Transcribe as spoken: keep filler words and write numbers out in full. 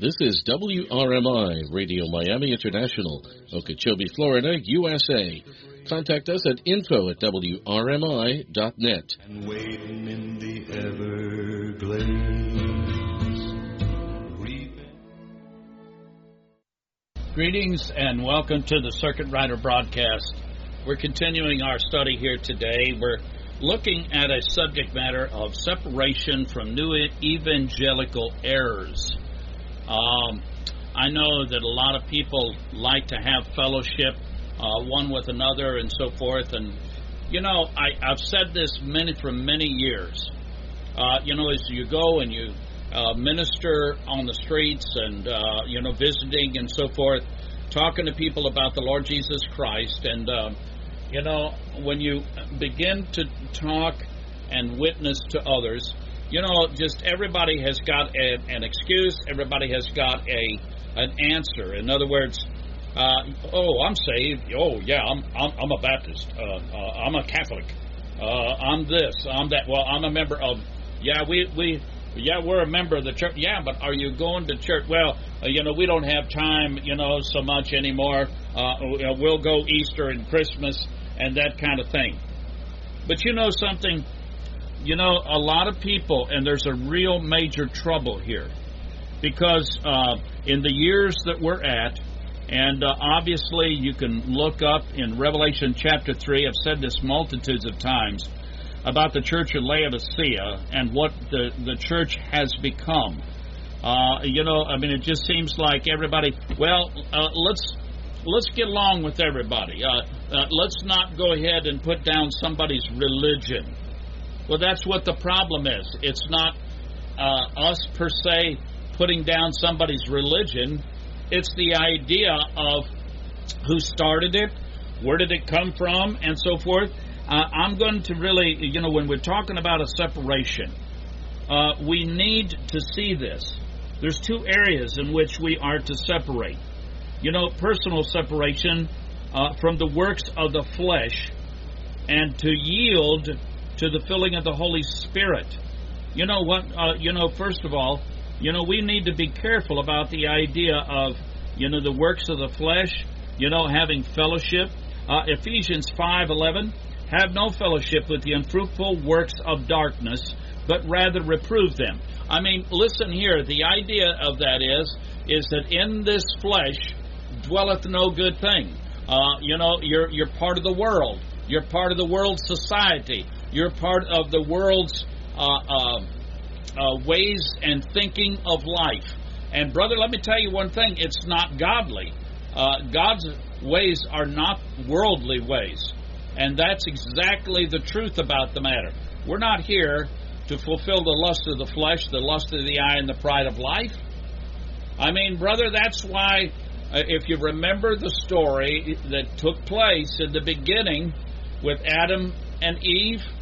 This is W R M I, Radio Miami International, Okeechobee, Florida, U S A. Contact us at info at W R M I dot net. And waiting in the Everglades. Greetings and welcome to the Circuit Rider broadcast. We're continuing our study here today. We're looking at a subject matter of separation from new evangelical errors. Um, I know that a lot of people like to have fellowship, uh, one with another and so forth. And, you know, I, I've said this many for many years. Uh, you know, as you go and you uh, minister on the streets and, uh, you know, visiting and so forth, talking to people about the Lord Jesus Christ. And, uh, you know, when you begin to talk and witness to others, you know, just everybody has got a, an excuse. Everybody has got a an answer. In other words, uh, oh, I'm saved. Oh, yeah, I'm I'm, I'm a Baptist. Uh, uh, I'm a Catholic. Uh, I'm this. I'm that. Well, I'm a member of. Yeah, we we. Yeah, we're a member of the church. Yeah, but are you going to church? Well, uh, you know, we don't have time, you know, so much anymore. Uh, we'll go Easter and Christmas and that kind of thing. But you know something? You know, a lot of people, and there's a real major trouble here, because uh, in the years that we're at, and uh, obviously you can look up in Revelation chapter three, I've said this multitudes of times, about the church of Laodicea and what the, the church has become. Uh, you know, I mean, it just seems like everybody, well, uh, let's let's get along with everybody. Uh, uh, let's not go ahead and put down somebody's religion. Well, that's what the problem is. It's not uh, us per se putting down somebody's religion. It's the idea of who started it, where did it come from, and so forth. Uh, I'm going to really, you know, when we're talking about a separation, uh, we need to see this. There's two areas in which we are to separate. You know, personal separation uh, from the works of the flesh, and to yield to the filling of the Holy Spirit. You know what, uh, you know, first of all, you know, we need to be careful about the idea of, you know, the works of the flesh, you know, having fellowship. Uh, Ephesians five eleven, have no fellowship with the unfruitful works of darkness, but rather reprove them. I mean, listen here, the idea of that is, is that in this flesh dwelleth no good thing. Uh, you know, you're you're part of the world. You're part of the world's society. You're part of the world's uh, uh, uh, ways and thinking of life. And brother, let me tell you one thing. It's not godly. Uh, God's ways are not worldly ways. And that's exactly the truth about the matter. We're not here to fulfill the lust of the flesh, the lust of the eye, and the pride of life. I mean, brother, that's why, uh, if you remember the story that took place in the beginning with Adam and Eve,